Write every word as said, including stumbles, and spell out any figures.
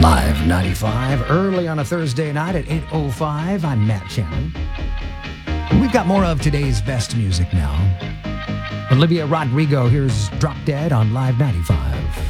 Live ninety-five, early on a Thursday night at eight oh five. I'm Matt Shannon. We've got more of today's best music now. Olivia Rodrigo, here's Drop Dead on Live ninety-five.